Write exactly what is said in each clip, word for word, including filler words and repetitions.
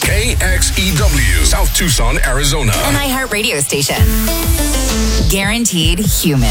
K X E W, South Tucson, Arizona. An iHeart radio station. Guaranteed human.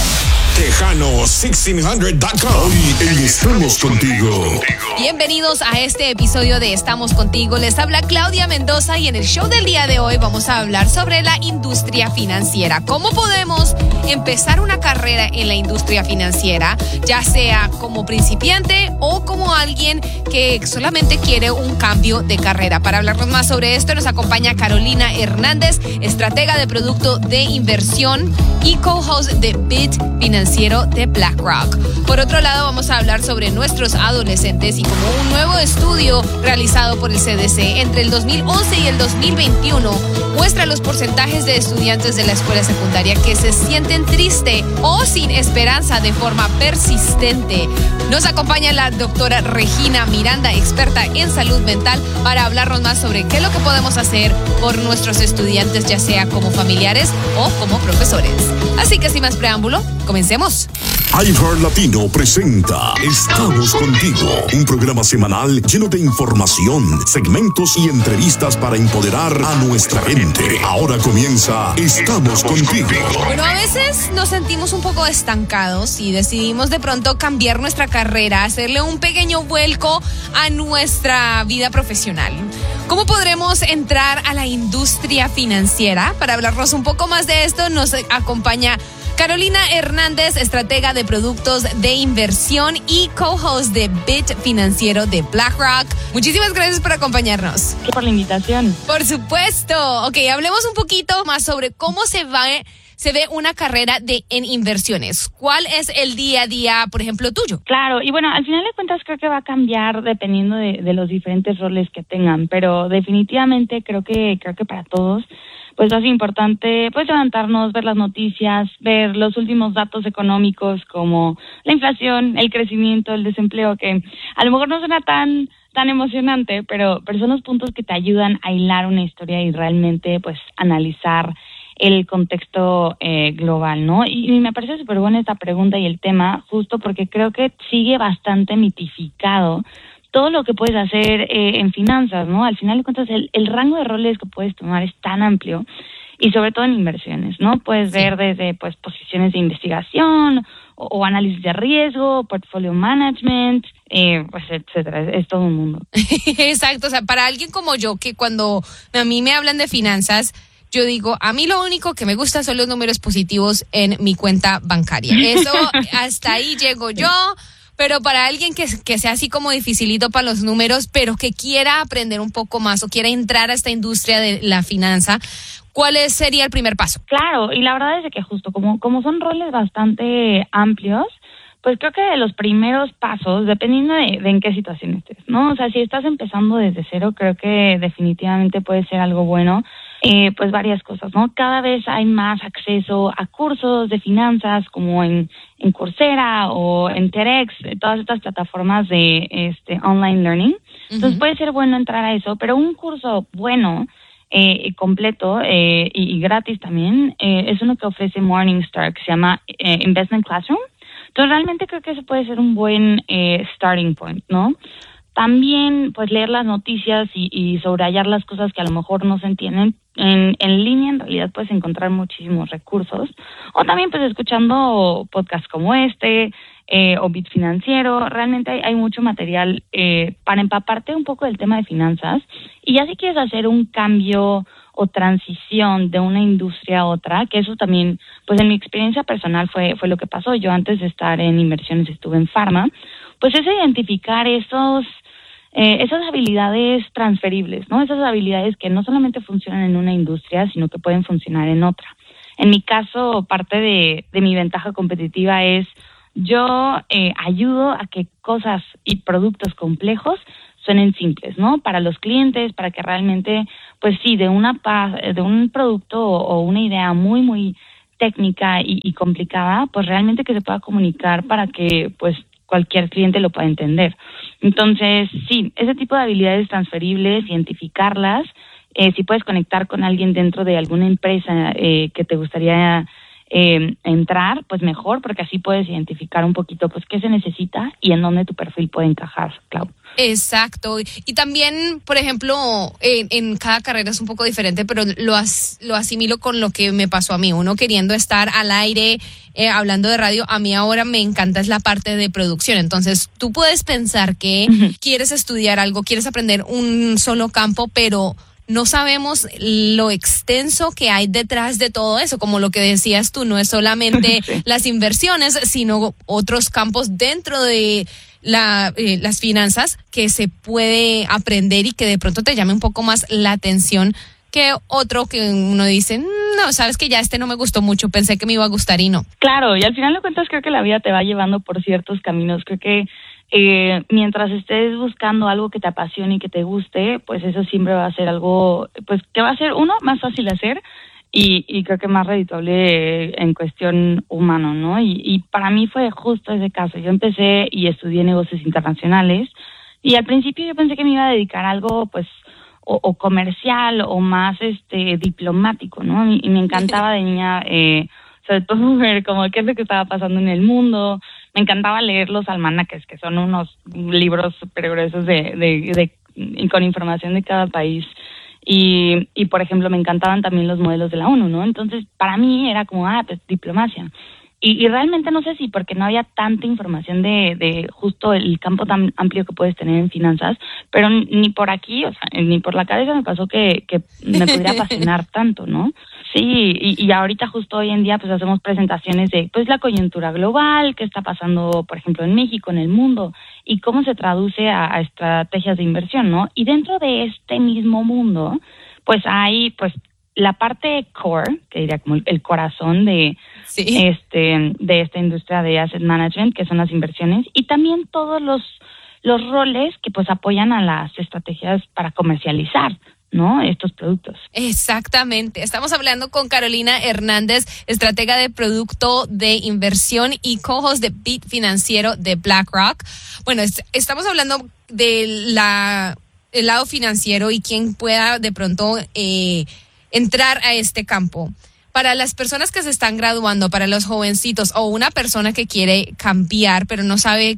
Tejano sixteen hundred dot com. Hoy en Estamos Contigo. Bienvenidos a este episodio de Estamos Contigo. Les habla Claudia Mendoza y en el show del día de hoy vamos a hablar sobre la industria financiera. ¿Cómo podemos empezar una carrera en la industria financiera, ya sea como principiante o como alguien que solamente quiere un cambio de carrera? Para hablarnos más sobre esto nos acompaña Carolina Hernández, estratega de producto de inversión y co-host de Bit Financiero de BlackRock. Por otro lado, vamos a hablar sobre nuestros adolescentes y como un nuevo estudio realizado por el C D C entre el dos mil once y el dos mil veintiuno muestra los porcentajes de estudiantes de la escuela secundaria que se sienten tristes o sin esperanza de forma persistente. Nos acompaña la doctora Regina Miranda, experta en salud mental, para hablarnos más sobre qué es lo que podemos hacer por nuestros estudiantes, ya sea como familiares o como profesores. Así que sin más preámbulo, comencemos. iHeart Latino presenta Estamos Contigo, un programa semanal lleno de información, segmentos y entrevistas para empoderar a nuestra gente. Ahora comienza Estamos Contigo. Bueno, a veces nos sentimos un poco estancados y decidimos de pronto cambiar nuestra carrera, hacerle un pequeño vuelco a nuestra vida profesional. ¿Cómo podremos entrar a la industria financiera? Para hablarnos un poco más de esto nos acompaña Carolina Hernández, estratega de productos de inversión y co-host de Bit Financiero de BlackRock. Muchísimas gracias por acompañarnos. Por la invitación. Por supuesto. Ok, hablemos un poquito más sobre cómo se va, se ve una carrera de en inversiones. ¿Cuál es el día a día, por ejemplo, tuyo? Claro, y bueno, al final de cuentas creo que va a cambiar dependiendo de, de los diferentes roles que tengan, pero definitivamente creo que creo que para todos pues es importante pues levantarnos, ver las noticias, ver los últimos datos económicos como la inflación, el crecimiento, el desempleo, que a lo mejor no suena tan tan emocionante, pero, pero son los puntos que te ayudan a hilar una historia y realmente pues analizar el contexto eh, global, ¿no? Y, y me parece súper buena esta pregunta y el tema, justo porque creo que sigue bastante mitificado todo lo que puedes hacer eh, en finanzas, ¿no? Al final de cuentas, el, el rango de roles que puedes tomar es tan amplio y sobre todo en inversiones, ¿no? Puedes sí. ver desde, pues, posiciones de investigación o, o análisis de riesgo, portfolio management, eh, pues, etcétera. Es, es todo un mundo. Exacto. O sea, para alguien como yo, que cuando a mí me hablan de finanzas, yo digo, a mí lo único que me gusta son los números positivos en mi cuenta bancaria. Eso, hasta ahí llego yo. Pero para alguien que, que sea así como dificilito para los números, pero que quiera aprender un poco más o quiera entrar a esta industria de la finanza, ¿cuál es, sería el primer paso? Claro, y la verdad es que justo como, como son roles bastante amplios, pues creo que de los primeros pasos, dependiendo de, de en qué situación estés, ¿no? O sea, si estás empezando desde cero, creo que definitivamente puede ser algo bueno. Eh, pues varias cosas, ¿no? Cada vez hay más acceso a cursos de finanzas como en, en Coursera o en TEDx, todas estas plataformas de este online learning. Entonces uh-huh. puede ser bueno entrar a eso, pero un curso bueno, eh, completo eh, y, y gratis también, eh, es uno que ofrece Morningstar, que se llama eh, Investment Classroom. Entonces realmente creo que eso puede ser un buen eh, starting point, ¿no? También, pues, leer las noticias y, y subrayar las cosas que a lo mejor no se entienden. En, en línea, en realidad, puedes encontrar muchísimos recursos. O también, pues, escuchando podcasts como este, eh, o Bit Financiero. Realmente hay, hay mucho material eh, para empaparte un poco del tema de finanzas. Y ya si quieres hacer un cambio o transición de una industria a otra, que eso también, pues, en mi experiencia personal fue, fue lo que pasó. Yo antes de estar en inversiones estuve en Pharma. Pues es identificar esos Eh, esas habilidades transferibles, ¿no? Esas habilidades que no solamente funcionan en una industria, sino que pueden funcionar en otra. En mi caso, parte de, de mi ventaja competitiva es yo eh, ayudo a que cosas y productos complejos suenen simples, ¿no? Para los clientes, para que realmente, pues sí, de una de un producto o, o una idea muy, muy técnica y, y complicada, pues realmente que se pueda comunicar para que, pues, cualquier cliente lo pueda entender. Entonces, sí, ese tipo de habilidades transferibles, identificarlas, eh, si puedes conectar con alguien dentro de alguna empresa eh, que te gustaría eh, entrar, pues mejor, porque así puedes identificar un poquito pues qué se necesita y en dónde tu perfil puede encajar, Clau. Exacto. Y también, por ejemplo, en, en cada carrera es un poco diferente, pero lo, as, lo asimilo con lo que me pasó a mí. Uno queriendo estar al aire, eh, hablando de radio, a mí ahora me encanta es la parte de producción. Entonces, tú puedes pensar que uh-huh. quieres estudiar algo, quieres aprender un solo campo, pero no sabemos lo extenso que hay detrás de todo eso. Como lo que decías tú, no es solamente sí. las inversiones, sino otros campos dentro de La, eh, las finanzas que se puede aprender y que de pronto te llame un poco más la atención que otro que uno dice, no, sabes que ya este no me gustó mucho, pensé que me iba a gustar y no. Claro, y al final de cuentas creo que la vida te va llevando por ciertos caminos. Creo que eh, mientras estés buscando algo que te apasione y que te guste, pues eso siempre va a ser algo, pues que va a ser, uno, más fácil de hacer, Y, y creo que más redituable en cuestión humano, ¿no? Y, y para mí fue justo ese caso. Yo empecé y estudié negocios internacionales y al principio yo pensé que me iba a dedicar a algo, pues, o, o comercial o más este diplomático, ¿no? Y, y me encantaba de niña, eh, sobre todo ver como qué es lo que estaba pasando en el mundo. Me encantaba leer los almanaques, que son unos libros súper gruesos de, de, de, de, con información de cada país. Y, y, por ejemplo, me encantaban también los modelos de la ONU, ¿no? Entonces, para mí era como, ah, pues, diplomacia. Y, y realmente no sé si porque no había tanta información de, de justo el campo tan amplio que puedes tener en finanzas, pero ni por aquí, o sea, ni por la cabeza me pasó que, que me pudiera apasionar tanto, ¿no? Sí, y, y ahorita justo hoy en día pues hacemos presentaciones de pues la coyuntura global, qué está pasando, por ejemplo, en México, en el mundo, y cómo se traduce a, a estrategias de inversión, ¿no? Y dentro de este mismo mundo, pues hay pues la parte core, que diría como el, el corazón de, sí. este, de esta industria de asset management, que son las inversiones, y también todos los, los roles que pues apoyan a las estrategias para comercializar, ¿no? Estos productos. Exactamente. Estamos hablando con Carolina Hernández, estratega de producto de inversión y co-host de Beat Financiero de BlackRock. Bueno, es, estamos hablando de la el lado financiero y quién pueda de pronto eh, entrar a este campo. Para las personas que se están graduando, para los jovencitos o una persona que quiere cambiar pero no sabe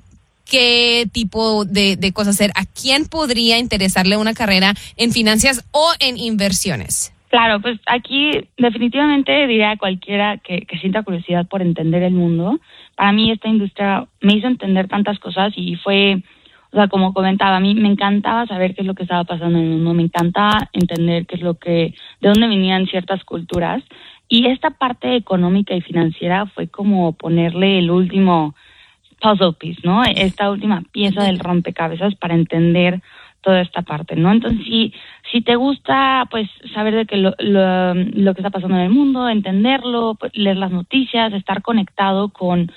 qué tipo de, de cosas hacer, ¿a quién podría interesarle una carrera en finanzas o en inversiones? Claro, pues aquí definitivamente diría a cualquiera que, que sienta curiosidad por entender el mundo. Para mí esta industria me hizo entender tantas cosas y fue, o sea, como comentaba, a mí me encantaba saber qué es lo que estaba pasando en el mundo, me encantaba entender qué es lo que, de dónde venían ciertas culturas, y esta parte económica y financiera fue como ponerle el último puzzle piece, ¿no? Esta última pieza del rompecabezas para entender toda esta parte, ¿no? Entonces, si, si te gusta, pues, saber de que lo, lo, lo que está pasando en el mundo, entenderlo, pues, leer las noticias, estar conectado con,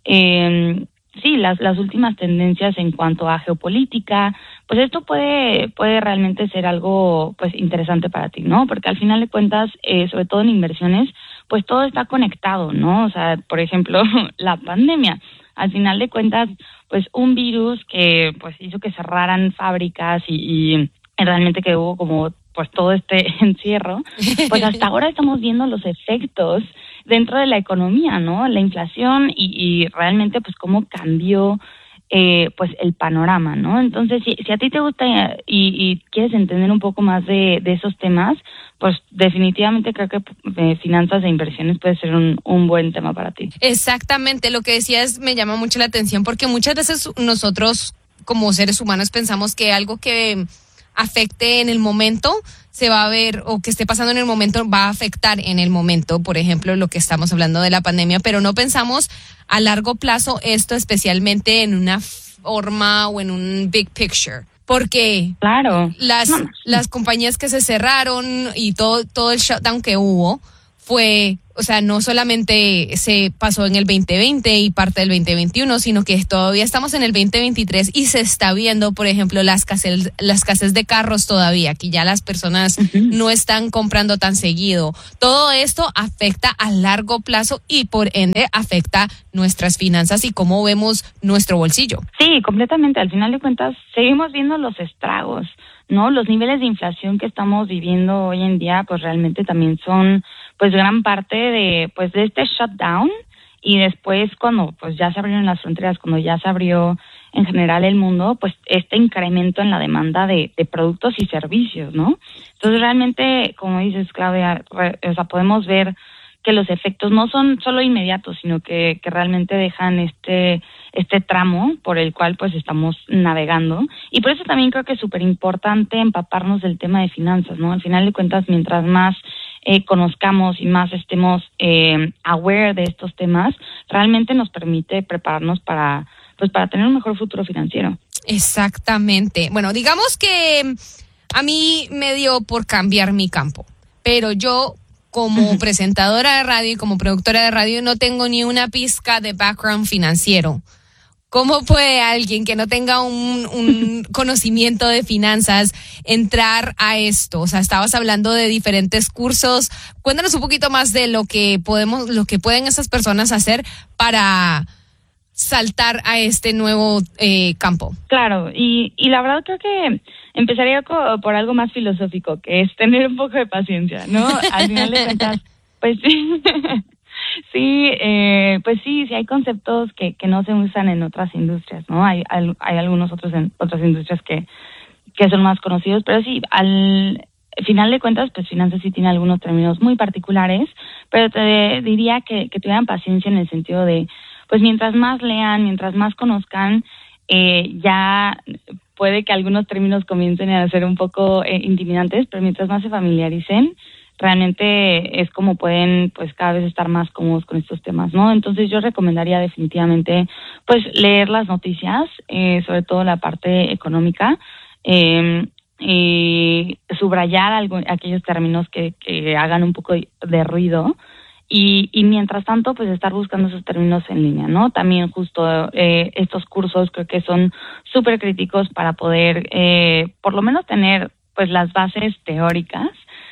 eh, sí, las, las últimas tendencias en cuanto a geopolítica, pues esto puede, puede realmente ser algo, pues, interesante para ti, ¿no? Porque al final de cuentas, eh, sobre todo en inversiones, pues todo está conectado, ¿no? O sea, por ejemplo, la pandemia. Al final de cuentas, pues un virus que pues hizo que cerraran fábricas y, y realmente que hubo como pues todo este encierro, pues hasta ahora estamos viendo los efectos dentro de la economía, ¿no? La inflación y, y realmente pues cómo cambió eh, pues el panorama, ¿no? Entonces, si, si a ti te gusta y, y quieres entender un poco más de, de esos temas, pues definitivamente creo que eh, finanzas e inversiones puede ser un, un buen tema para ti. Exactamente, lo que decías me llama mucho la atención porque muchas veces nosotros como seres humanos pensamos que algo que afecte en el momento se va a ver, o que esté pasando en el momento va a afectar en el momento, por ejemplo, lo que estamos hablando de la pandemia, pero no pensamos a largo plazo esto, especialmente en una forma o en un big picture. Porque claro. las, no. las compañías que se cerraron y todo, todo el shutdown que hubo fue, o sea, no solamente se pasó en el veinte veinte y parte del veinte veintiuno, sino que todavía estamos en el veinte veintitrés y se está viendo, por ejemplo, la escasez, la escasez de carros todavía, que ya las personas uh-huh. no están comprando tan seguido. Todo esto afecta a largo plazo y por ende afecta nuestras finanzas y cómo vemos nuestro bolsillo. Sí, completamente. Al final de cuentas, seguimos viendo los estragos, ¿no? Los niveles de inflación que estamos viviendo hoy en día, pues realmente también son pues gran parte de pues de este shutdown, y después cuando pues ya se abrieron las fronteras, cuando ya se abrió en general el mundo, pues este incremento en la demanda de, de productos y servicios, ¿no? Entonces realmente, como dices, Claudia, re, o sea, podemos ver que los efectos no son solo inmediatos, sino que, que realmente dejan este este tramo por el cual pues estamos navegando. Y por eso también creo que es súper importante empaparnos del tema de finanzas, ¿no? Al final de cuentas, mientras más eh, conozcamos y más estemos eh, aware de estos temas, realmente nos permite prepararnos para pues para tener un mejor futuro financiero. Exactamente. Bueno, digamos que a mí me dio por cambiar mi campo, pero yo como presentadora de radio y como productora de radio no tengo ni una pizca de background financiero. ¿Cómo puede alguien que no tenga un, un conocimiento de finanzas entrar a esto? O sea, estabas hablando de diferentes cursos. Cuéntanos un poquito más de lo que podemos, lo que pueden esas personas hacer para saltar a este nuevo eh, campo. Claro, y, y la verdad creo que empezaría co- por algo más filosófico, que es tener un poco de paciencia, ¿no? Al final de cuentas, pues sí, sí, eh, pues sí, sí hay conceptos que, que no se usan en otras industrias, ¿no? Hay, hay, hay algunos otros en otras industrias que, que son más conocidos, pero sí, al final de cuentas, pues finanzas sí tiene algunos términos muy particulares, pero te diría que, que tuvieran paciencia en el sentido de pues mientras más lean, mientras más conozcan, eh, ya puede que algunos términos comiencen a ser un poco eh, intimidantes, pero mientras más se familiaricen, realmente es como pueden pues cada vez estar más cómodos con estos temas, ¿no? Entonces yo recomendaría definitivamente pues leer las noticias, eh, sobre todo la parte económica, eh, y subrayar algo, aquellos términos que, que hagan un poco de ruido. Y, y mientras tanto, pues estar buscando esos términos en línea, ¿no? También justo eh, estos cursos creo que son súper críticos para poder, eh, por lo menos tener, pues las bases teóricas.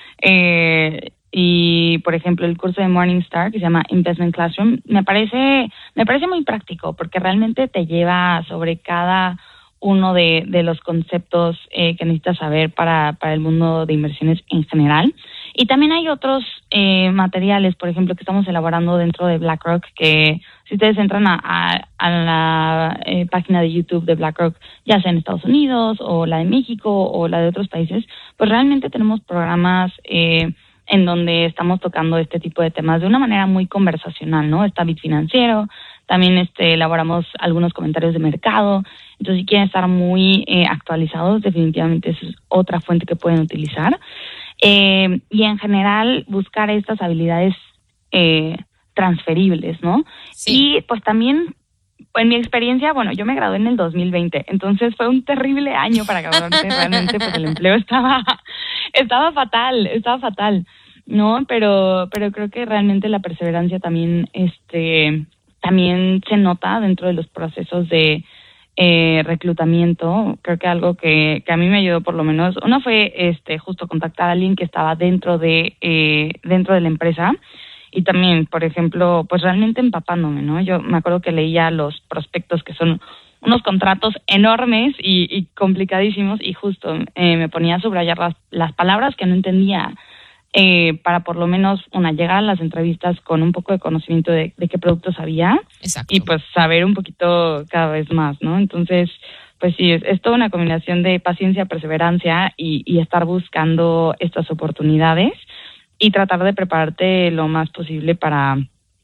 Eh, y, por ejemplo, el curso de Morningstar que se llama Investment Classroom, me parece, me parece muy práctico porque realmente te lleva sobre cada uno de, de los conceptos eh, que necesitas saber para, para el mundo de inversiones en general. Y también hay otros eh, materiales, por ejemplo, que estamos elaborando dentro de BlackRock, que si ustedes entran a, a, a la eh, página de YouTube de BlackRock, ya sea en Estados Unidos o la de México o la de otros países, pues realmente tenemos programas eh, en donde estamos tocando este tipo de temas de una manera muy conversacional, ¿no? Está Bit Financiero, también este elaboramos algunos comentarios de mercado. Entonces, si quieren estar muy eh, actualizados, definitivamente esa es otra fuente que pueden utilizar. Eh, y en general buscar estas habilidades eh, transferibles, ¿no? Sí. Y pues también, en mi experiencia, bueno, yo me gradué en el dos mil veinte, entonces fue un terrible año para graduarse, realmente pues el empleo estaba, estaba fatal, estaba fatal, ¿no? Pero, pero creo que realmente la perseverancia también, este, también se nota dentro de los procesos de Eh, reclutamiento. Creo que algo que, que a mí me ayudó por lo menos, uno fue este justo contactar a alguien que estaba dentro de eh, dentro de la empresa, y también, por ejemplo, pues realmente empapándome, ¿no? Yo me acuerdo que leía los prospectos, que son unos contratos enormes y, y complicadísimos, y justo eh, me ponía a subrayar las, las palabras que no entendía, Eh, para por lo menos una llegar a las entrevistas con un poco de conocimiento de, de qué productos había. Exacto. Y pues saber un poquito cada vez más, ¿no? Entonces, pues sí, es, es toda una combinación de paciencia, perseverancia y, y estar buscando estas oportunidades y tratar de prepararte lo más posible para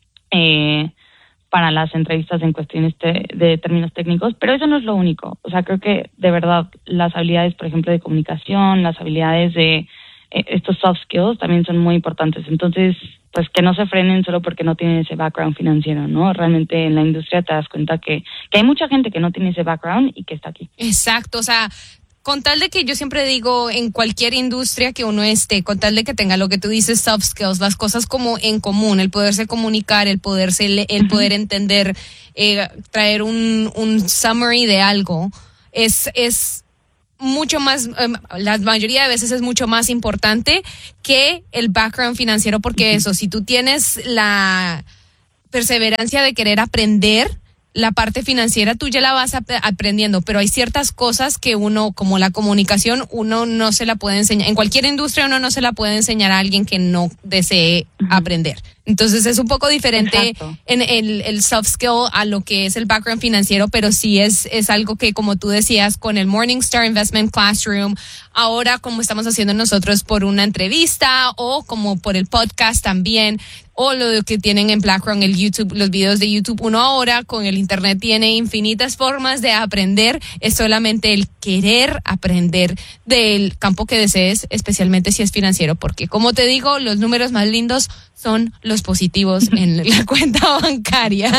eh, para las entrevistas en cuestiones te, de términos técnicos, pero eso no es lo único. O sea, creo que de verdad las habilidades, por ejemplo, de comunicación, las habilidades de estos soft skills también son muy importantes. Entonces, pues que no se frenen solo porque no tienen ese background financiero, ¿no? Realmente en la industria te das cuenta que, que hay mucha gente que no tiene ese background y que está aquí. Exacto, o sea, con tal de que yo siempre digo en cualquier industria que uno esté, con tal de que tenga lo que tú dices, soft skills, las cosas como en común, el poderse comunicar, el poderse, el poder entender, eh, traer un, un summary de algo, es, es mucho más, um, la mayoría de veces es mucho más importante que el background financiero, porque uh-huh. eso, si tú tienes la perseverancia de querer aprender, la parte financiera tú ya la vas ap- aprendiendo, pero hay ciertas cosas que uno, como la comunicación, uno no se la puede enseñar. En cualquier industria uno no se la puede enseñar a alguien que no desee uh-huh. aprender. Entonces es un poco diferente en el, el soft skill a lo que es el background financiero, pero sí es, es algo que, como tú decías, con el Morningstar Investment Classroom, ahora como estamos haciendo nosotros por una entrevista o como por el podcast también, o lo que tienen en BlackRock, el YouTube, los videos de YouTube. Uno ahora con el internet tiene infinitas formas de aprender. Es solamente el querer aprender del campo que desees, especialmente si es financiero, porque como te digo, los números más lindos son los positivos en la cuenta bancaria.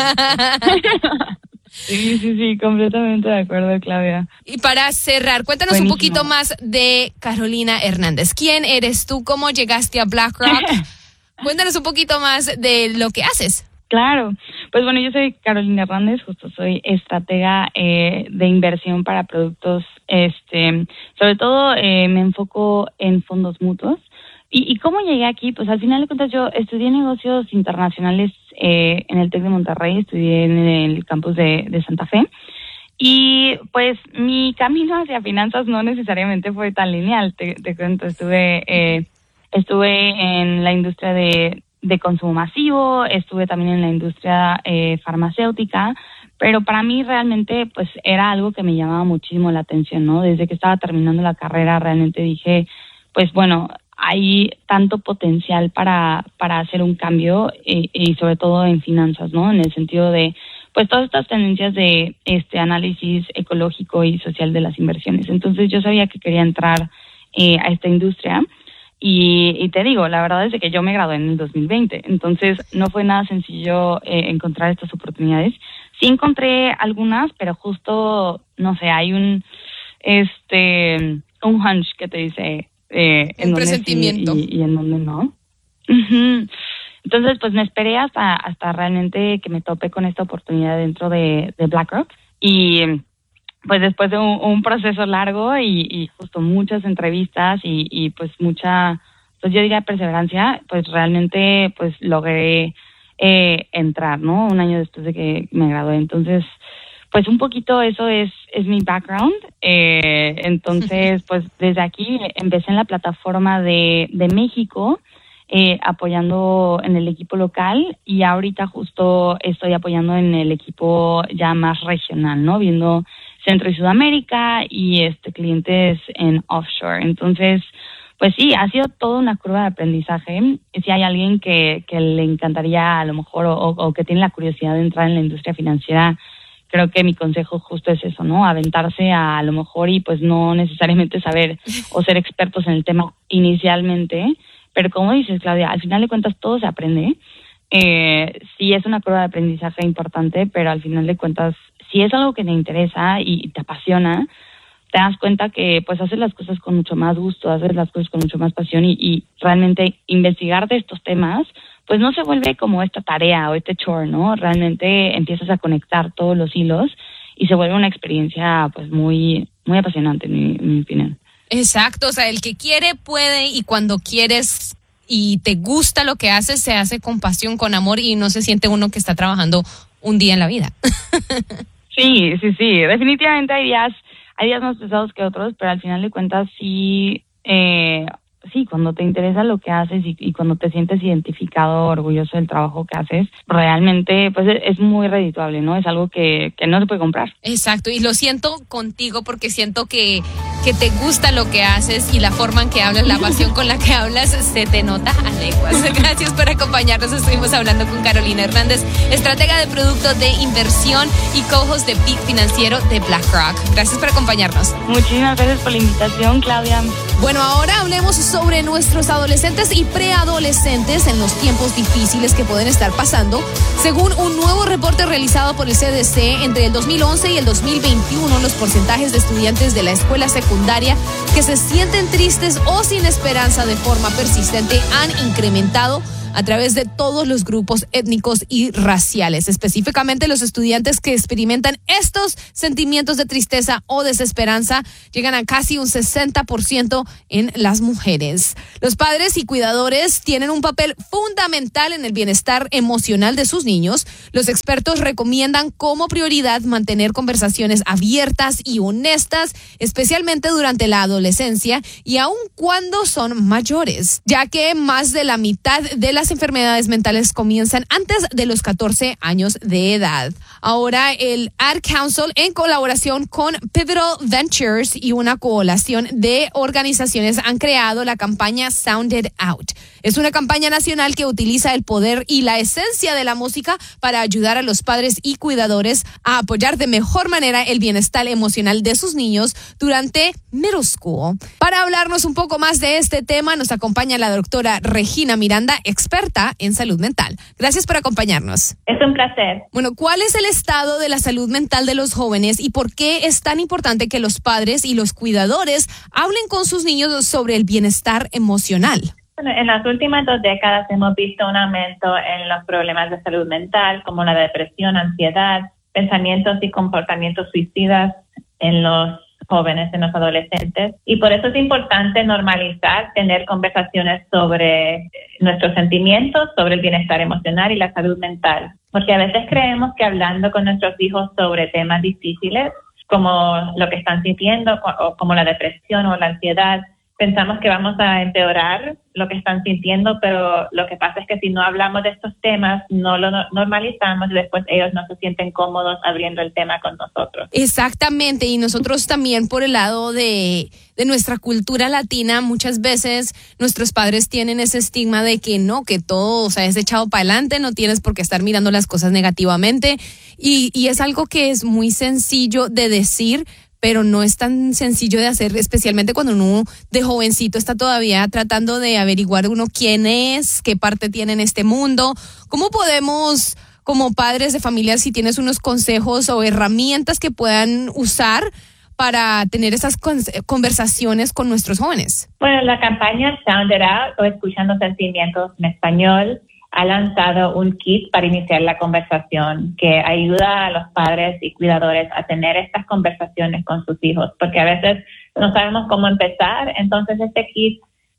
Sí, sí, sí, completamente de acuerdo, Claudia. Y para cerrar, cuéntanos Buenísimo. un poquito más de Carolina Hernández. ¿Quién eres tú? ¿Cómo llegaste a BlackRock? Cuéntanos un poquito más de lo que haces. Claro, pues bueno, yo soy Carolina Hernández, justo soy estratega eh, de inversión para productos, este, sobre todo eh, me enfoco en fondos mutuos. ¿Y, ¿Y cómo llegué aquí? Pues al final de cuentas yo estudié negocios internacionales eh, en el TEC de Monterrey, estudié en el campus de, de Santa Fe. Y pues mi camino hacia finanzas no necesariamente fue tan lineal, te, te cuento, estuve... Eh, Estuve en la industria de, de consumo masivo, estuve también en la industria eh, farmacéutica, pero para mí realmente pues era algo que me llamaba muchísimo la atención, ¿no? Desde que estaba terminando la carrera realmente dije, pues bueno, hay tanto potencial para, para hacer un cambio y, y sobre todo en finanzas, ¿no? En el sentido de pues todas estas tendencias de este análisis ecológico y social de las inversiones. Entonces yo sabía que quería entrar eh, a esta industria. Y, y te digo, la verdad es que yo me gradué en el dos mil veinte, entonces no fue nada sencillo eh, encontrar estas oportunidades. Sí encontré algunas, pero justo, no sé, hay un este un hunch que te dice eh, en un dónde presentimiento. sí y, y en dónde no. Uh-huh. Entonces, pues me esperé hasta hasta realmente que me topé con esta oportunidad dentro de, de BlackRock y pues después de un, un proceso largo y, y justo muchas entrevistas y, y pues mucha, pues yo diría perseverancia, pues realmente pues logré eh, entrar, ¿no? Un año después de que me gradué. Entonces, pues un poquito eso es, es mi background. Eh, entonces, pues desde aquí empecé en la plataforma de, de México, eh, apoyando en el equipo local y ahorita justo estoy apoyando en el equipo ya más regional, ¿no? Viendo Centro y Sudamérica y este clientes en offshore. Entonces, pues sí, ha sido toda una curva de aprendizaje. Si hay alguien que, que le encantaría a lo mejor o, o que tiene la curiosidad de entrar en la industria financiera, creo que mi consejo justo es eso, ¿no? Aventarse a, a lo mejor y pues no necesariamente saber o ser expertos en el tema inicialmente, pero como dices, Claudia, al final de cuentas todo se aprende. Eh, sí es una curva de aprendizaje importante, pero al final de cuentas, si es algo que te interesa y te apasiona, te das cuenta que pues haces las cosas con mucho más gusto, haces las cosas con mucho más pasión y, y realmente investigar de estos temas, pues no se vuelve como esta tarea o este chore, ¿no? Realmente empiezas a conectar todos los hilos y se vuelve una experiencia pues muy, muy apasionante, en mi, en mi opinión. Exacto, o sea, el que quiere puede y cuando quieres y te gusta lo que haces, se hace con pasión, con amor y no se siente uno que está trabajando un día en la vida. Sí, sí, sí, definitivamente hay días, hay días más pesados que otros, pero al final de cuentas sí, eh, sí, cuando te interesa lo que haces y, y cuando te sientes identificado, orgulloso del trabajo que haces, realmente pues es muy redituable, ¿no? Es algo que, que no se puede comprar. Exacto, y lo siento contigo porque siento que, que te gusta lo que haces y la forma en que hablas, la pasión con la que hablas, se te nota a leguas. Gracias por acompañarnos, estuvimos hablando con Carolina Hernández, estratega de productos de inversión y co-host de Peak Financiero de BlackRock. Gracias por acompañarnos. Muchísimas gracias por la invitación, Claudia. Bueno, ahora hablemos sobre nuestros adolescentes y preadolescentes en los tiempos difíciles que pueden estar pasando. Según un nuevo reporte realizado por el C D C, entre el dos mil once y el dos mil veintiuno, los porcentajes de estudiantes de la escuela secundaria que se sienten tristes o sin esperanza de forma persistente han incrementado a través de todos los grupos étnicos y raciales. Específicamente, los estudiantes que experimentan estos sentimientos de tristeza o desesperanza llegan a casi un sesenta por ciento en las mujeres. Los padres y cuidadores tienen un papel fundamental en el bienestar emocional de sus niños. Los expertos recomiendan como prioridad mantener conversaciones abiertas y honestas, especialmente durante la adolescencia y aun cuando son mayores, ya que más de la mitad de las enfermedades mentales comienzan antes de los catorce años de edad. Ahora, el Ad Council, en colaboración con Pivotal Ventures y una coalición de organizaciones, han creado la campaña Sound It Out. Es una campaña nacional que utiliza el poder y la esencia de la música para ayudar a los padres y cuidadores a apoyar de mejor manera el bienestar emocional de sus niños durante middle school. Para hablarnos un poco más de este tema, nos acompaña la doctora Regina Miranda, experta en salud mental. Gracias por acompañarnos. Es un placer. Bueno, ¿cuál es el estado de la salud mental de los jóvenes y por qué es tan importante que los padres y los cuidadores hablen con sus niños sobre el bienestar emocional? En las últimas dos décadas hemos visto un aumento en los problemas de salud mental, como la depresión, ansiedad, pensamientos y comportamientos suicidas en los jóvenes, en los adolescentes. Y por eso es importante normalizar, tener conversaciones sobre nuestros sentimientos, sobre el bienestar emocional y la salud mental. Porque a veces creemos que hablando con nuestros hijos sobre temas difíciles, como lo que están sintiendo, o como la depresión o la ansiedad, pensamos que vamos a empeorar lo que están sintiendo, pero lo que pasa es que si no hablamos de estos temas, no lo normalizamos y después ellos no se sienten cómodos abriendo el tema con nosotros. Exactamente, y nosotros también por el lado de, de nuestra cultura latina, muchas veces nuestros padres tienen ese estigma de que no, que todo, o sea, es echado para adelante, no tienes por qué estar mirando las cosas negativamente, y, y es algo que es muy sencillo de decir, pero no es tan sencillo de hacer, especialmente cuando uno de jovencito está todavía tratando de averiguar uno quién es, qué parte tiene en este mundo. ¿Cómo podemos, como padres de familia, si tienes unos consejos o herramientas que puedan usar para tener esas conversaciones con nuestros jóvenes? Bueno, la campaña Sound It Out, o Escuchando Sentimientos en español, ha lanzado un kit para iniciar la conversación que ayuda a los padres y cuidadores a tener estas conversaciones con sus hijos, porque a veces no sabemos cómo empezar. Entonces este kit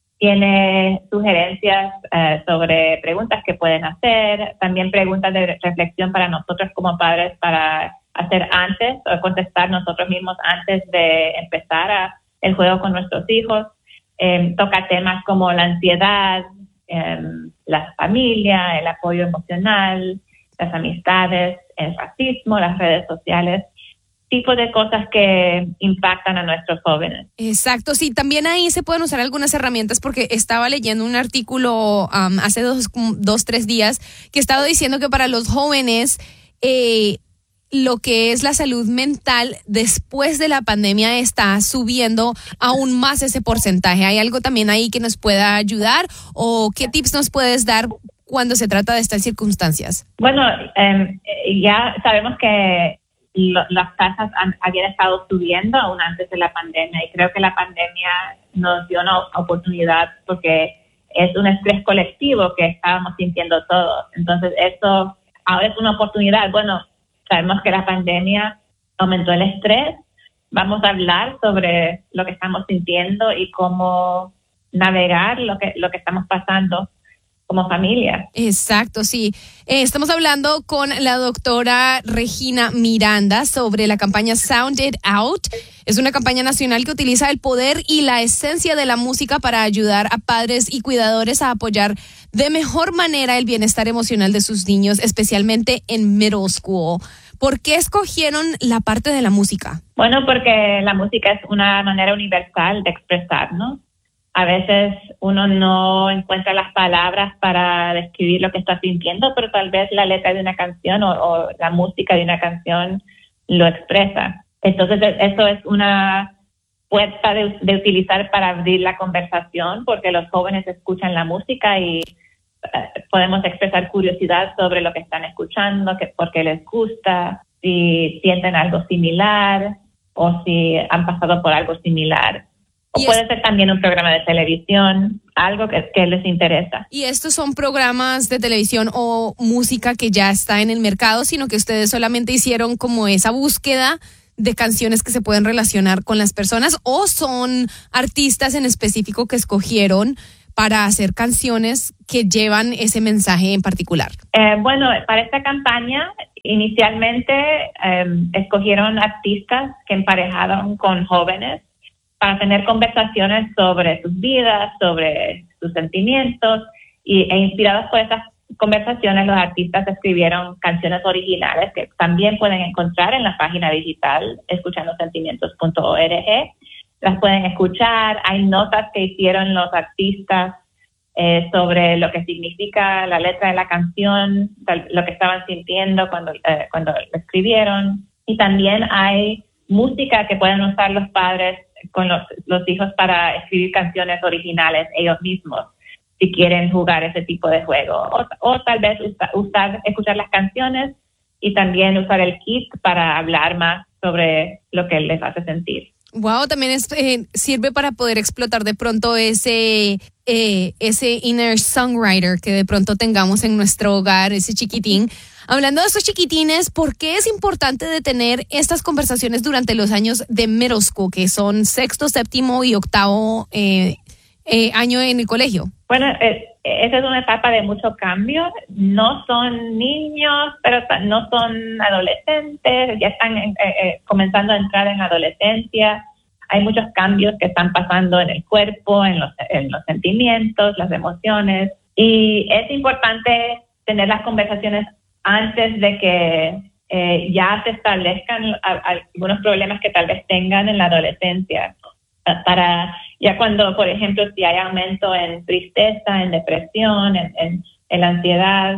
tiene sugerencias eh, sobre preguntas que pueden hacer, también preguntas de reflexión para nosotros como padres para hacer antes o contestar nosotros mismos antes de empezar a, el juego con nuestros hijos. Eh, toca temas como la ansiedad, Eh, la familia, el apoyo emocional, las amistades, el racismo, las redes sociales, tipo de cosas que impactan a nuestros jóvenes. Exacto, sí, también ahí se pueden usar algunas herramientas porque estaba leyendo un artículo um, hace dos, dos, tres días que estaba diciendo que para los jóvenes eh, lo que es la salud mental después de la pandemia está subiendo aún más ese porcentaje. ¿Hay algo también ahí que nos pueda ayudar o qué tips nos puedes dar cuando se trata de estas circunstancias? Bueno, eh, ya sabemos que lo, las tasas han, habían estado subiendo aún antes de la pandemia y creo que la pandemia nos dio una oportunidad porque es un estrés colectivo que estábamos sintiendo todos. Entonces eso ahora es una oportunidad. Bueno, sabemos que la pandemia aumentó el estrés. Vamos a hablar sobre lo que estamos sintiendo y cómo navegar lo que, lo que estamos pasando como familia. Exacto, sí. Eh, estamos hablando con la doctora Regina Miranda sobre la campaña Sound It Out. Es una campaña nacional que utiliza el poder y la esencia de la música para ayudar a padres y cuidadores a apoyar de mejor manera el bienestar emocional de sus niños, especialmente en middle school. ¿Por qué escogieron la parte de la música? Bueno, porque la música es una manera universal de expresarnos. A veces uno no encuentra las palabras para describir lo que está sintiendo, pero tal vez la letra de una canción o, o la música de una canción lo expresa. Entonces, eso es una puerta de, de utilizar para abrir la conversación, porque los jóvenes escuchan la música y eh, podemos expresar curiosidad sobre lo que están escuchando, que, por qué les gusta, si sienten algo similar o si han pasado por algo similar. O puede ser también un programa de televisión algo que, que les interesa. ¿Y estos son programas de televisión o música que ya está en el mercado, sino que ustedes solamente hicieron como esa búsqueda de canciones que se pueden relacionar con las personas, o son artistas en específico que escogieron para hacer canciones que llevan ese mensaje en particular? Eh, bueno, para esta campaña inicialmente eh, escogieron artistas que emparejaron con jóvenes para tener conversaciones sobre sus vidas, sobre sus sentimientos, y, e inspirados por esas conversaciones, los artistas escribieron canciones originales que también pueden encontrar en la página digital escuchando sentimientos punto org. Las pueden escuchar. Hay notas que hicieron los artistas eh, sobre lo que significa la letra de la canción, lo que estaban sintiendo cuando, eh, cuando lo escribieron. Y también hay música que pueden usar los padres con los, los hijos para escribir canciones originales ellos mismos, si quieren jugar ese tipo de juego. O, o tal vez usar, usar, escuchar las canciones y también usar el kit para hablar más sobre lo que les hace sentir. Wow, también es, eh, sirve para poder explotar de pronto ese, eh, ese inner songwriter que de pronto tengamos en nuestro hogar, ese chiquitín. Hablando de esos chiquitines, ¿por qué es importante de tener estas conversaciones durante los años de middle school, que son sexto, séptimo y octavo eh, eh, año en el colegio? Bueno, eh, esa es una etapa de mucho cambio. No son niños, pero no son adolescentes, ya están eh, eh, comenzando a entrar en adolescencia. Hay muchos cambios que están pasando en el cuerpo, en los, en los sentimientos, las emociones. Y es importante tener las conversaciones antes de que eh, ya se establezcan a, a algunos problemas que tal vez tengan en la adolescencia. Para ya cuando, por ejemplo, si hay aumento en tristeza, en depresión, en, en, en la ansiedad,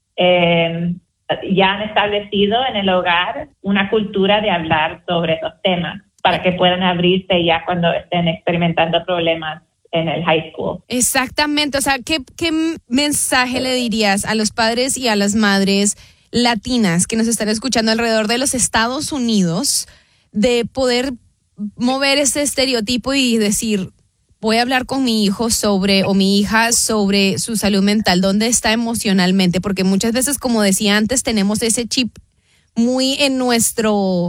eh, ya han establecido en el hogar una cultura de hablar sobre esos temas para que puedan abrirse ya cuando estén experimentando problemas en el high school. Exactamente. O sea, ¿qué, qué mensaje le dirías a los padres y a las madres latinas que nos están escuchando alrededor de los Estados Unidos de poder mover ese estereotipo y decir, voy a hablar con mi hijo sobre, o mi hija sobre su salud mental, dónde está emocionalmente? Porque muchas veces, como decía antes, tenemos ese chip muy en nuestro,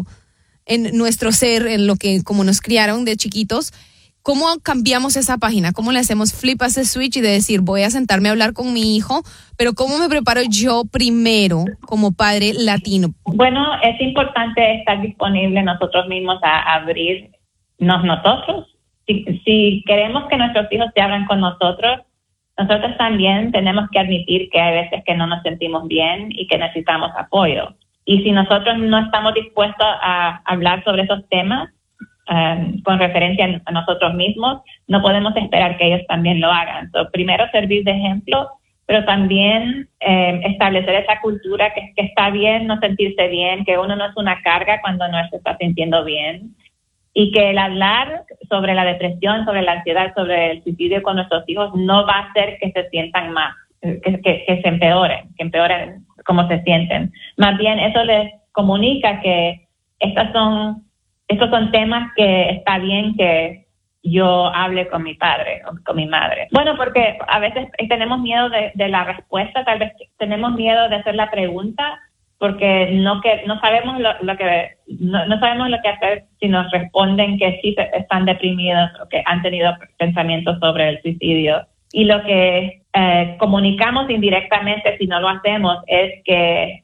en nuestro ser, en lo que como nos criaron de chiquitos. ¿Cómo cambiamos esa página? ¿Cómo le hacemos flip a ese switch y de decir, voy a sentarme a hablar con mi hijo, pero cómo me preparo yo primero como padre latino? Bueno, es importante estar disponible nosotros mismos a abrirnos nosotros. Si, si queremos que nuestros hijos se abran con nosotros, nosotros también tenemos que admitir que hay veces que no nos sentimos bien y que necesitamos apoyo. Y si nosotros no estamos dispuestos a hablar sobre esos temas, Um, con referencia a nosotros mismos, no podemos esperar que ellos también lo hagan. So, primero servir de ejemplo, pero también eh, establecer esa cultura que, que está bien no sentirse bien, que uno no es una carga cuando no se está sintiendo bien, y que el hablar sobre la depresión, sobre la ansiedad, sobre el suicidio con nuestros hijos no va a hacer que se sientan más, que, que, que se empeoren, que empeoren cómo se sienten. Más bien eso les comunica que estas son Estos son temas que está bien que yo hable con mi padre o con mi madre. Bueno, porque a veces tenemos miedo de, de la respuesta, tal vez tenemos miedo de hacer la pregunta porque no que no sabemos lo, lo que no, no sabemos lo que hacer si nos responden que sí están deprimidos o que han tenido pensamientos sobre el suicidio. Y lo que eh, comunicamos indirectamente si no lo hacemos es que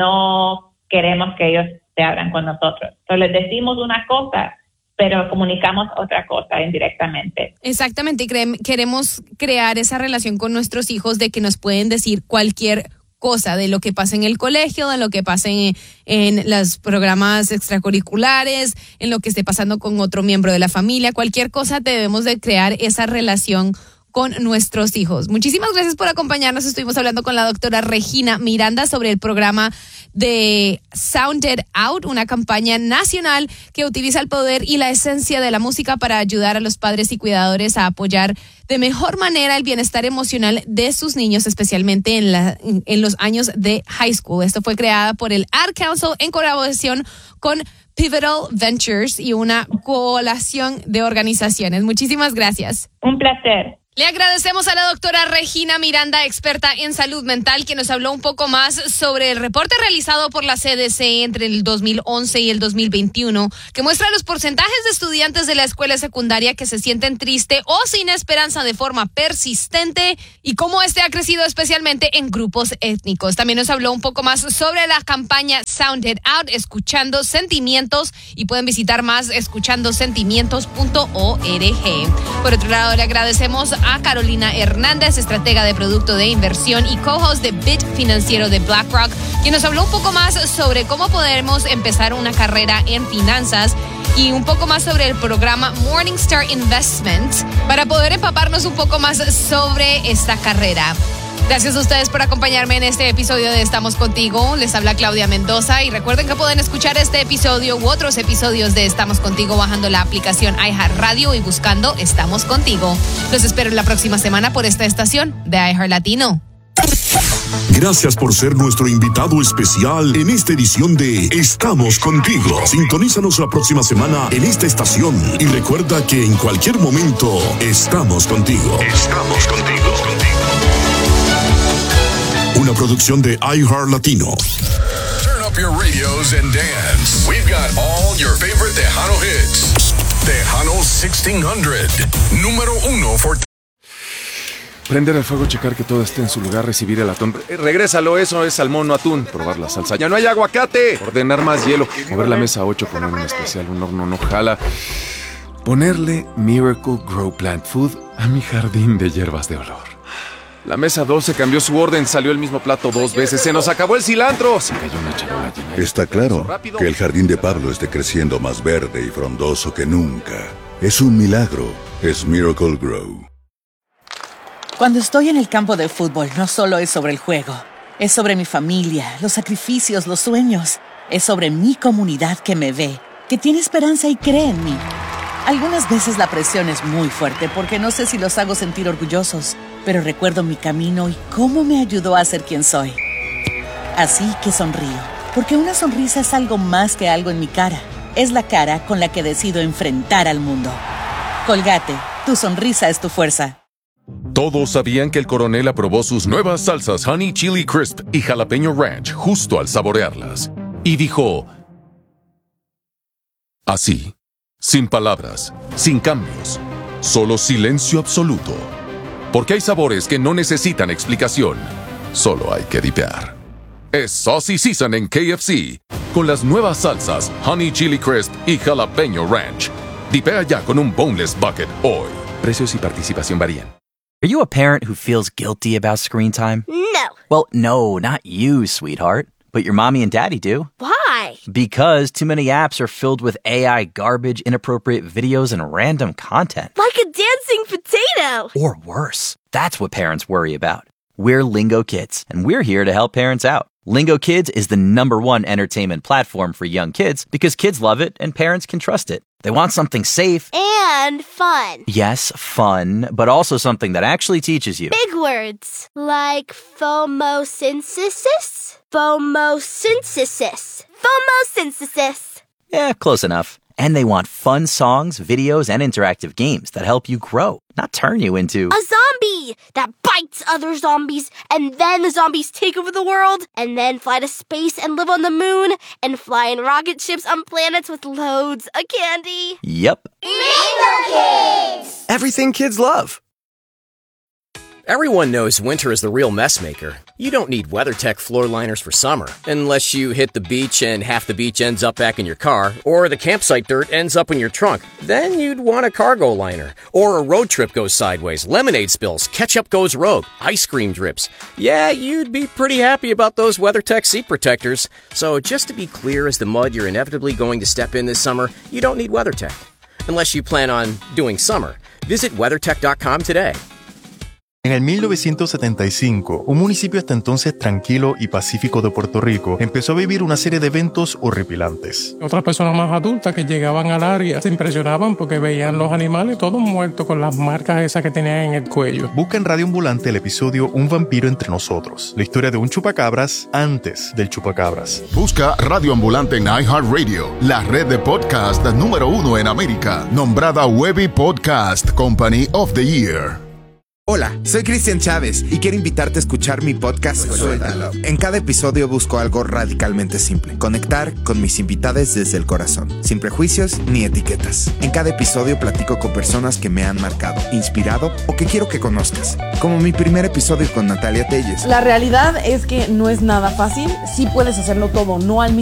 no queremos que ellos se abran con nosotros. Entonces les decimos una cosa, pero comunicamos otra cosa indirectamente. Exactamente, y cre- queremos crear esa relación con nuestros hijos de que nos pueden decir cualquier cosa de lo que pasa en el colegio, de lo que pasa en, en los programas extracurriculares, en lo que esté pasando con otro miembro de la familia, cualquier cosa debemos de crear esa relación con nuestros hijos. Muchísimas gracias por acompañarnos. Estuvimos hablando con la doctora Regina Miranda sobre el programa de Sounded Out, una campaña nacional que utiliza el poder y la esencia de la música para ayudar a los padres y cuidadores a apoyar de mejor manera el bienestar emocional de sus niños, especialmente en, la, en, en los años de high school. Esto fue creada por el Ad Council en colaboración con Pivotal Ventures y una coalición de organizaciones. Muchísimas gracias. Un placer. Le agradecemos a la doctora Regina Miranda, experta en salud mental, que nos habló un poco más sobre el reporte realizado por la C D C entre el dos mil once y el dos mil veintiuno, que muestra los porcentajes de estudiantes de la escuela secundaria que se sienten tristes o sin esperanza de forma persistente y cómo este ha crecido especialmente en grupos étnicos. También nos habló un poco más sobre la campaña Sound It Out, Escuchando Sentimientos, y pueden visitar más escuchando sentimientos punto org. Por otro lado, le agradecemos a a Carolina Hernández, estratega de producto de inversión y co-host de Bit Financiero de BlackRock, quien nos habló un poco más sobre cómo podemos empezar una carrera en finanzas y un poco más sobre el programa Morningstar Investment para poder empaparnos un poco más sobre esta carrera. Gracias a ustedes por acompañarme en este episodio de Estamos Contigo. Les habla Claudia Mendoza y recuerden que pueden escuchar este episodio u otros episodios de Estamos Contigo bajando la aplicación iHeartRadio y buscando Estamos Contigo. Los espero la próxima semana por esta estación de iHeart Latino. Gracias por ser nuestro invitado especial en esta edición de Estamos Contigo. Sintonízanos la próxima semana en esta estación y recuerda que en cualquier momento estamos contigo. Estamos contigo, contigo. Una producción de iHeart Latino. Turn up your radios and dance. We've got all your favorite Tejano hits. Tejano sixteen hundred. Número uno for... Prender el fuego, checar que todo esté en su lugar, recibir el atún. Eh, regrésalo, eso es salmón, no atún. Probar la salsa. ¡Ya no hay aguacate! Ordenar más hielo. Mover la mesa ocho, poner un especial, un horno no jala. Ponerle Miracle Grow Plant Food a mi jardín de hierbas de olor. La mesa doce cambió su orden, salió el mismo plato dos veces, se nos acabó el cilantro. Se cayó una charola llena. Está claro que el jardín de Pablo esté creciendo más verde y frondoso que nunca. Es un milagro, es Miracle Grow. Cuando estoy en el campo de fútbol, no solo es sobre el juego, es sobre mi familia, los sacrificios, los sueños. Es sobre mi comunidad que me ve, que tiene esperanza y cree en mí. Algunas veces la presión es muy fuerte porque no sé si los hago sentir orgullosos, pero recuerdo mi camino y cómo me ayudó a ser quien soy. Así que sonrío, porque una sonrisa es algo más que algo en mi cara. Es la cara con la que decido enfrentar al mundo. Colgate, tu sonrisa es tu fuerza. Todos sabían que el coronel aprobó sus nuevas salsas Honey Chili Crisp y Jalapeño Ranch justo al saborearlas. Y dijo... así, sin palabras, sin cambios, solo silencio absoluto. Porque hay sabores que no necesitan explicación, solo hay que dipear. Es Saucy Season en K F C, con las nuevas salsas Honey Chili Crisp y Jalapeño Ranch. Dipea ya con un boneless bucket hoy. Precios y participación varían. Are you a parent who feels guilty about screen time? No. Well, no, not you, sweetheart. But your mommy and daddy do. Why? Because too many apps are filled with A I garbage, inappropriate videos, and random content. Like a dancing potato. Or worse. That's what parents worry about. We're Lingo Kids, and we're here to help parents out. Lingo Kids is the number one entertainment platform for young kids because kids love it and parents can trust it. They want something safe. And fun. Yes, fun, but also something that actually teaches you. Big words. Like phomosynthesis? Phomosynthesis. Phomosynthesis. Yeah, close enough. And they want fun songs, videos, and interactive games that help you grow, not turn you into... a zombie that bites other zombies, and then the zombies take over the world, and then fly to space and live on the moon, and fly in rocket ships on planets with loads of candy. Yep. Lingo Kids! Everything kids love. Everyone knows winter is the real mess maker. You don't need WeatherTech floor liners for summer, unless you hit the beach and half the beach ends up back in your car, or the campsite dirt ends up in your trunk. Then you'd want a cargo liner. Or a road trip goes sideways, lemonade spills, ketchup goes rogue, ice cream drips. Yeah, you'd be pretty happy about those WeatherTech seat protectors. So just to be clear as the mud you're inevitably going to step in this summer, you don't need WeatherTech. Unless you plan on doing summer. Visit weathertech dot com today. En el mil novecientos setenta y cinco, un municipio hasta entonces tranquilo y pacífico de Puerto Rico empezó a vivir una serie de eventos horripilantes. Otras personas más adultas que llegaban al área se impresionaban porque veían los animales todos muertos con las marcas esas que tenían en el cuello. Busca en Radio Ambulante el episodio Un vampiro entre nosotros, la historia de un chupacabras antes del chupacabras. Busca Radio Ambulante en iHeartRadio, la red de podcast número uno en América, nombrada Webby Podcast Company of the Year. Hola, soy Cristian Chávez y quiero invitarte a escuchar mi podcast Suéltalo. En cada episodio busco algo radicalmente simple: conectar con mis invitados desde el corazón, sin prejuicios ni etiquetas. En cada episodio platico con personas que me han marcado, inspirado o que quiero que conozcas, como mi primer episodio con Natalia Telles. La realidad es que no es nada fácil, sí puedes hacerlo todo, no al mismo